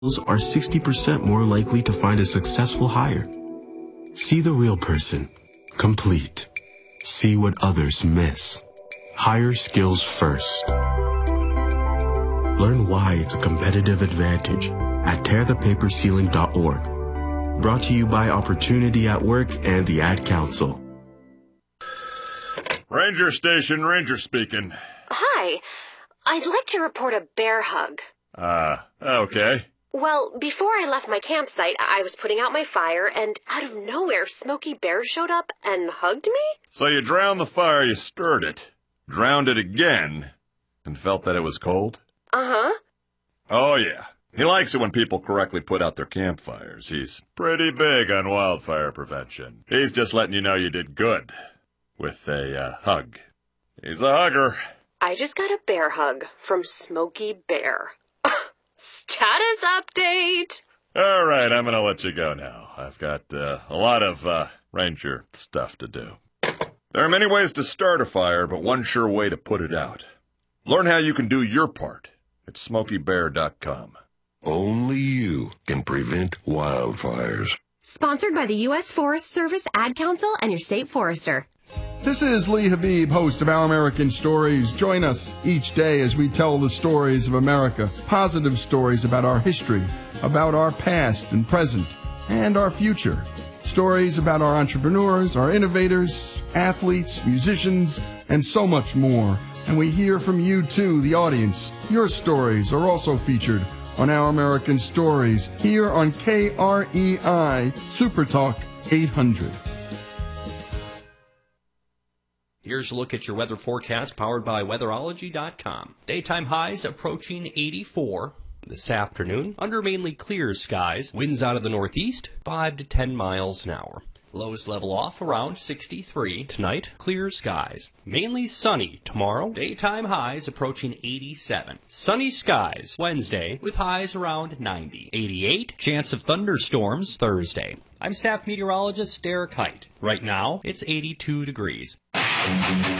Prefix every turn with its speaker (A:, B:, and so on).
A: are 60% more likely to find a successful hire. See the real person. Complete. See what others miss. Hire skills first. Learn why it's a competitive advantage at tearthepaperceiling.org. Brought to you by Opportunity at Work and the Ad Council.
B: Ranger Station, Ranger speaking.
C: Hi. I'd like to report a bear hug.
B: Okay.
C: Well, before I left my campsite, I was putting out my fire, and out of nowhere, Smokey Bear showed up and hugged me?
B: So you drowned the fire, you stirred it, drowned it again, and felt that it was cold?
C: Uh-huh.
B: Oh, yeah. He likes it when people correctly put out their campfires. He's pretty big on wildfire prevention. He's just letting you know you did good with a hug. He's a hugger.
C: I just got a bear hug from Smokey Bear. Status update!
B: All right, I'm going to let you go now. I've got a lot of ranger stuff to do. There are many ways to start a fire, but one sure way to put it out. Learn how you can do your part at SmokeyBear.com.
D: Only you can prevent wildfires.
E: Sponsored by the U.S. Forest Service, Ad Council, and your state forester.
F: This is Lee Habib, host of Our American Stories. Join us each day as we tell the stories of America, positive stories about our history, about our past and present, and our future. Stories about our entrepreneurs, our innovators, athletes, musicians, and so much more. And we hear from you too, the audience. Your stories are also featured on Our American Stories here on KREI Super Talk 800.
G: Here's a look at your weather forecast powered by weatherology.com. Daytime highs approaching 84. This afternoon, under mainly clear skies, winds out of the northeast, 5 to 10 miles an hour. Lows level off around 63. Tonight, clear skies. Mainly sunny tomorrow. Daytime highs approaching 87. Sunny skies Wednesday with highs around 90. 88. Chance of thunderstorms Thursday. I'm staff meteorologist Derek Height. Right now, it's 82 degrees.